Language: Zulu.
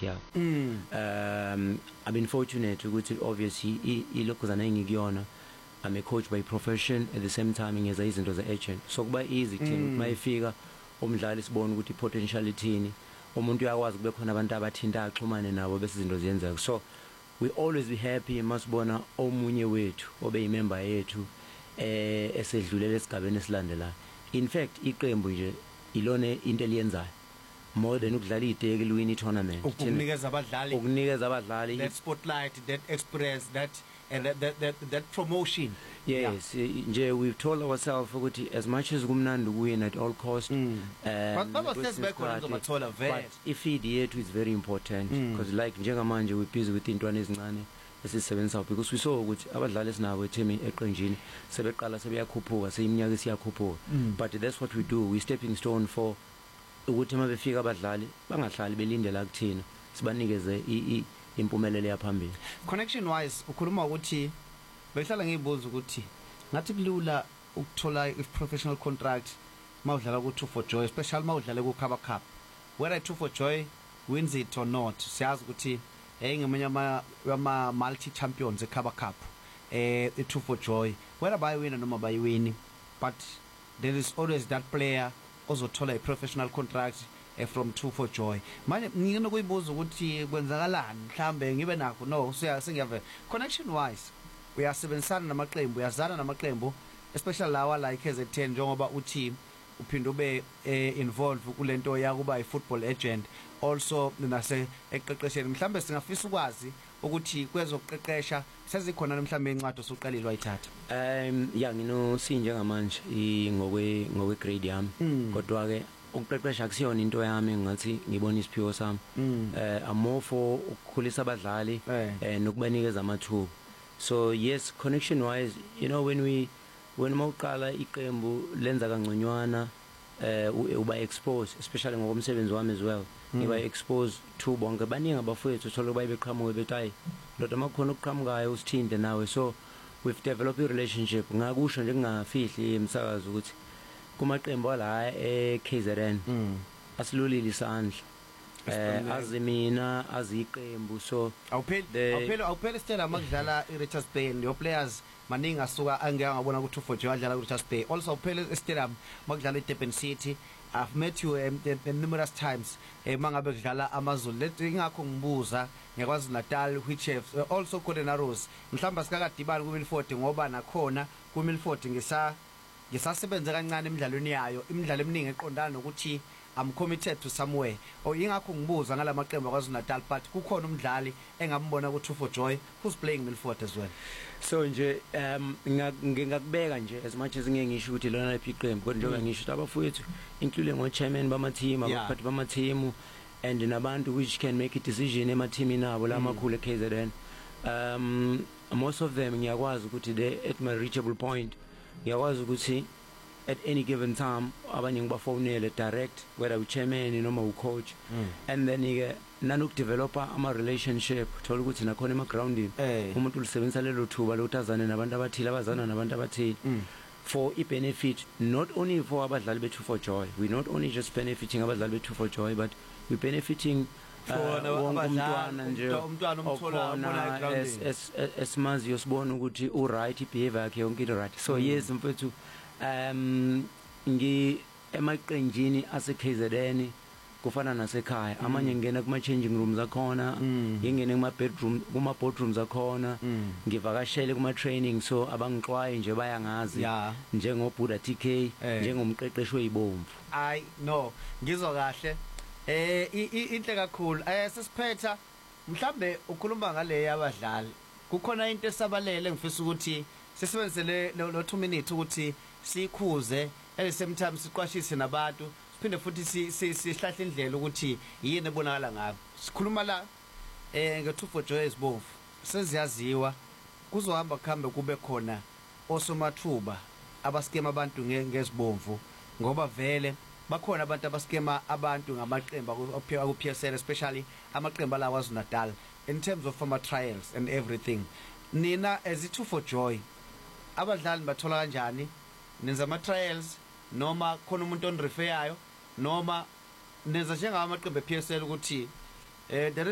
yabo. I've been fortunate ukuthi obviously ilokhuzana engikuyona. I'm a coach by profession, at the same time ngeza izinto ze agent, so kuba easy thina mayifika umdlali sibona ukuthi potential ithini, umuntu uyakwazi kube khona abantu abathinta axhumane nabo bese izinto ziyenzeka. So we always be happy masibona omunye wethu obe imember yethu esedlulele esigabeni esilandelayo. In fact iqembu nje ilone into eliyenzayo more than ukudlala iteki liwini tournament, ukunikeza abadlali that spotlight, that experience, that and that promotion. Yes, nje we've told ourselves ukuthi as much as kumnandi win at all cost, but if yethu is very important because like njengamanje we busy with intwana ezincane esisebenzisa, because we saw ukuthi abadlali esinabo team eqenjini sebeqala sebeyakhuphuka seyiminyaka esiyakhuphuka, but that's what we do. We stepping stone for ukuthi mabefika abadlali bangahlali belindela kuthina sibanikeze impumelelo yaphambili. Connection wise ukhuluma ukuthi behlala ngiyibuza ukuthi ngathi kulula ukuthola i-professional contract mawudlala ku2 for Joy, especially mawudlala ku Kaba Cup, whether 2 for Joy wins it or not. Siyazi ukuthi ngemenye ama multi champions eKaba Cup, i2 for Joy whether bayiwina noma bayiwini, but there is always that player ozothola i-professional contract from 2 for Joy. Manje ngiyena kuyibuza ukuthi kwenzakalani mhlambe ngibe nakho no sengiyave connection wise uyasebenzisana namaqembu, uyazana namaqembu especially lawa like KZN njengoba uthi uphinde ube involved kulento yakuba i-football agent also nase eqeqesheni. Mhlambe singafisa ukwazi ukuthi kwezokuqeqesha sezikhona mhlambe incwadi osuqalile wayithatha. Ngino sinjengamanje ngokwe grade yami, kodwa ke ukuqeqesha akusiyona into yami ngathi ngibona isiphiwo sami. I'm more for ukukhulisa abadlali nokubanikeza amathuba. So yes, connection wise, you know, when mawuqala iqembu lenza kangconywana uba exposed, especially ngokomsebenzi wami as well, ngiba exposed to bonke baningi abafowethu thola bayibeqhamuke betayi ndoda makhona ukuqhamukayo usithinde nawe. So we've developed a relationship. Ngakusho nje ngingafihli emsakazo ukuthi kumaqembu ala KZN asilulile isandla, azimina aziqembu. So awuphela Stella makudlala iRichards Bay, your players maningi asuka angiyangabona ku2 for Joy adlala kuRichards Bay. Also awuphela Stella makudlala iDurban City. I've met you numerous times mangabe kudlala amaZulu. Lethi ingakho ngibuza ngekwazi Natal which have also Golden Arrows mhlamba sikakadibani kuMilford ngoba nakhona kuMilford ngisasebenza kancane emidlalweni yayo, imidlalo eminingi eqondana nokuthi I'm committed to somewhere. Ingakho ngibuza ngalamaqembu akwaZulu-Natal, but kukhona umdlali engambona ku2 for Joy who's playing Milford as well. So nje ngingakubeka nje as much as ngisho ukuthi lona iqembu, kodwa njengoba ngisho abafowethu including ngo-chairman bama-team, abaphathi bama-team and nabantu which can make a decision ema-teamini nabo lamakhulu eKZN. Most of them ngiyakwazi ukuthi they at my reachable point, ngiyakwazi ukuthi at any given time abanye ngibafonele direct whether u-chairman noma u-coach, and then nanokudevelopa ama-relationship, thola ukuthi nakhona ema-groundini umuntu ulisebenzisa lelo thuba lokuthi azane nabantu abathile, abazana nabantu abathile for i-benefit, not only for abadlali be2 for Joy. We're not only just benefiting abadlali be2 for Joy, but we're benefiting umntwana nje okhona esimaziyo sibona ukuthi u-right, i-behavior yakhe yonke i-right. So yes mfethu emaqenjini ase-KZN kufana nasekhaya, amanye ngena kuma-changing rooms akhona, ngingene kuma-boardrooms akhona, ngivakashele kuma-training, so abangixwaye nje bayangazi njengobhuda TK, njengomqeqeshi weyibomvu. No ngizwa kahle inhle kakhulu. Sesiphetha mhlambe ukhuluma ngale yabadlali, kukhona into esabalele ngifisa ukuthi sisebenzele lo 2 minutes ukuthi sikhuze at the same time siqwashise nabantu, siphinde futhi sihlahle indlela ukuthi yini ebonakala ngabo. Sikhuluma la nge2 for Joy esibomvu seziyaziwa, kuzohamba kuhambe kube khona osomathuba abaskema abantu ngezibomvu, ngoba vele bakhona abantu abaskema abantu ngamaqembu aku-PSL, especially amaqembu la KwaZulu-Natal in terms of former trials and everything. Nina as i2 for Joy abadlali bathola kanjani? Nenza ama-trials noma khona umuntu onrefayayo noma nenza njengamaqembu ePSL ukuthi